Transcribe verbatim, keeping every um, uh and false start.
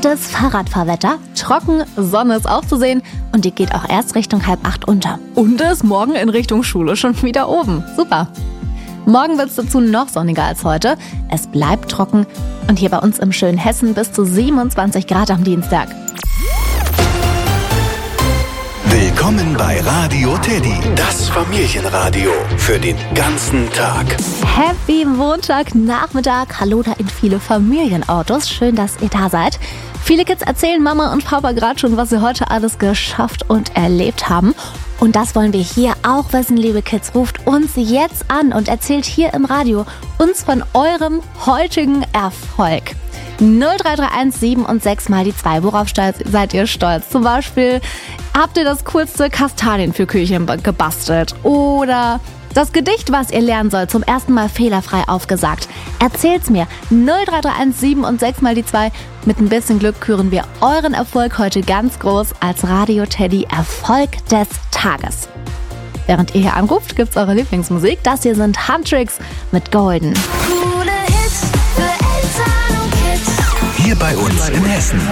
perfektes Fahrradfahrwetter. Trocken, Sonne ist auch zu sehen und die geht auch erst Richtung halb acht unter. Und ist morgen in Richtung Schule schon wieder oben. Super. Morgen wird es dazu noch sonniger als heute. Es bleibt trocken und hier bei uns im schönen Hessen bis zu siebenundzwanzig Grad am Dienstag. Willkommen bei Radio Teddy, das Familienradio für den ganzen Tag. Happy Montagnachmittag. Hallo da in viele Familienautos. Schön, dass ihr da seid. Viele Kids erzählen Mama und Papa gerade schon, was sie heute alles geschafft und erlebt haben. Und das wollen wir hier auch wissen, liebe Kids. Ruft uns jetzt an und erzählt hier im Radio uns von eurem heutigen Erfolg. null drei drei eins sieben und sechs mal die zwei. Worauf seid ihr stolz? Zum Beispiel, habt ihr das coolste Kastanienfürküchen gebastelt? Oder das Gedicht, was ihr lernen sollt, zum ersten Mal fehlerfrei aufgesagt? Erzählt's mir. null drei drei eins sieben und sechs mal die zwei. Mit ein bisschen Glück küren wir euren Erfolg heute ganz groß als Radio Teddy Erfolg des Tages. Während ihr hier anruft, gibt's eure Lieblingsmusik. Das hier sind Huntrix mit Golden. Hier bei uns in Hessen.